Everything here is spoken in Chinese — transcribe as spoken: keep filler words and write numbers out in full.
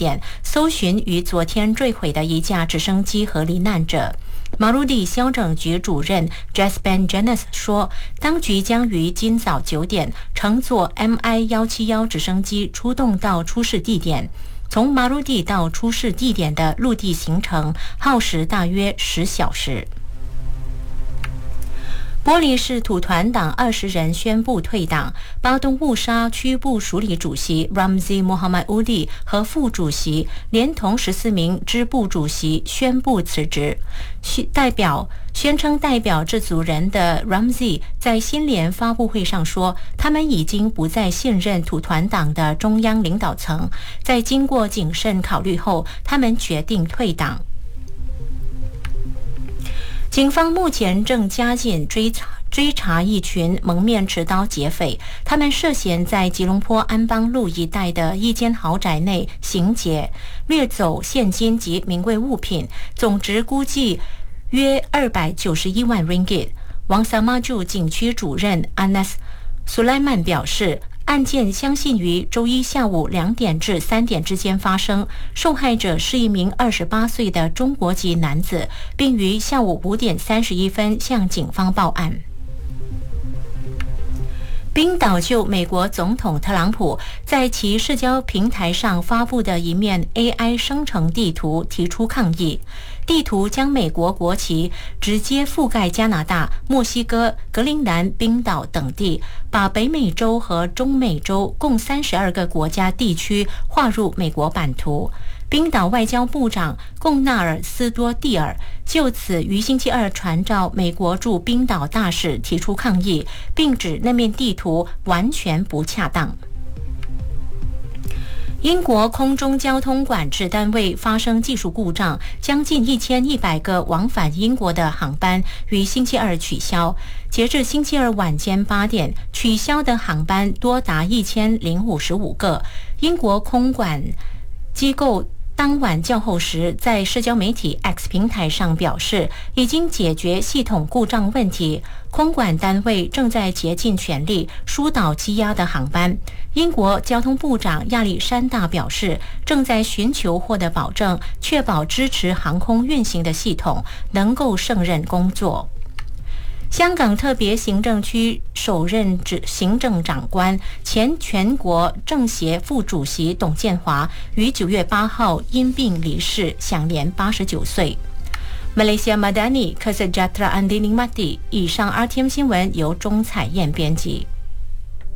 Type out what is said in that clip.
点，搜寻于昨天坠毁的一架直升机和罹难者。马鲁地消拯局主任 Jasper Janis 说，当局将于今早九点乘坐 M I 一七一直升机出动到出事地点。从马鲁地到出事地点的陆地行程耗时大约十小时。玻利市土团党二十人宣布退党，巴东误杀区部署理主席 Ramzi Mohammad Udi 和副主席，连同十四名支部主席宣布辞职。代表宣称代表这组人的 Ramzi 在新联发布会上说，他们已经不再信任土团党的中央领导层，在经过谨慎考虑后，他们决定退党。警方目前正加紧追查追查一群蒙面持刀劫匪，他们涉嫌在吉隆坡安邦路一带的一间豪宅内行劫，掠走现金及名贵物品，总值估计约二百九十一万 ringgit。王萨马柱警区主任 Anas Sulaiman 表示，案件相信于周一下午两点至三点之间发生，受害者是一名二十八岁的中国籍男子，并于下午五点三十一分向警方报案。冰岛就美国总统特朗普在其社交平台上发布的一面 A I 生成地图提出抗议。地图将美国国旗直接覆盖加拿大、墨西哥、格陵兰、冰岛等地，把北美洲和中美洲共三十二个国家地区划入美国版图。冰岛外交部长贡纳尔斯多蒂尔就此于星期二传召美国驻冰岛大使提出抗议，并指那面地图完全不恰当。英国空中交通管制单位发生技术故障，将近一千一百个往返英国的航班于星期二取消。截至星期二晚间八点，取消的航班多达一千零五十五个。英国空管机构当晚较后时在社交媒体 X 平台上表示，已经解决系统故障问题，空管单位正在竭尽全力疏导积压的航班。英国交通部长亚历山大表示，正在寻求获得保证，确保支持航空运行的系统能够胜任工作。香港特别行政区首任行政长官、前全国政协副主席董建华于九月八号因病离世，享年八十九岁。Malaysia Madani Kesejahteraan Dinikmati。以上 R T M 新闻由钟彩燕编辑。